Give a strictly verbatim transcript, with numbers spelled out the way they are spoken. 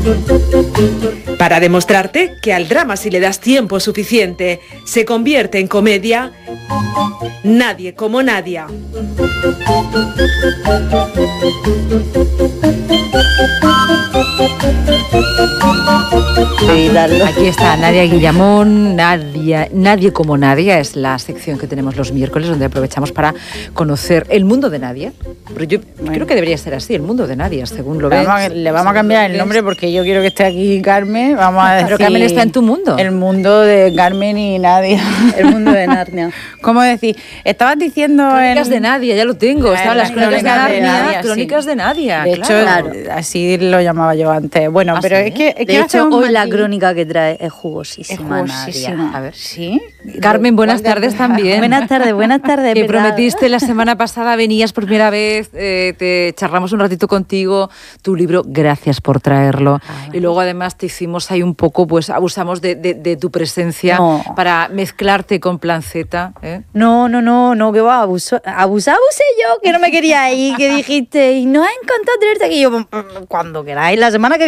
Para demostrarte que al drama, si le das tiempo suficiente, se convierte en comedia, Nadie como Nadia. Aquí está Nadia Guillamón. Nadia, Nadie como Nadia es la sección que tenemos los miércoles, donde aprovechamos para conocer el mundo de Nadia. Pero yo bueno. creo que debería ser así, el mundo de Nadia, según lo ves. Vamos, le vamos a cambiar el nombre porque yo quiero que esté aquí Carmen. Vamos a decir, pero Carmen está en tu mundo. El mundo de Carmen y Nadia. El mundo de Narnia. ¿Cómo decir? Estabas diciendo... Crónicas en... de Nadia, ya lo tengo. Estaban las crónicas, crónicas de Narnia, Nadia, crónicas sí. de Nadia. De hecho, claro. así lo llamaba yo antes. Bueno, ¿Ah, pero sí? es que... Es de que hecho, hoy aquí... la crónica que trae es jugosísima, es jugosísima. Nadia. A ver, ¿sí? Carmen, buenas tardes también. Buenas tardes, buenas tardes. Que prometiste la semana pasada, venías por primera vez, eh, te charlamos un ratito contigo, tu libro, gracias por traerlo. Ay. Y luego además te hicimos ahí un poco, pues abusamos de, de, de tu presencia no. para mezclarte con Plan Z. ¿eh? No, no, no, no, que va, abusó, abusé, abusé yo, que no me quería ir, que dijiste, y nos ha encantado tenerte aquí. Yo, cuando queráis, la semana que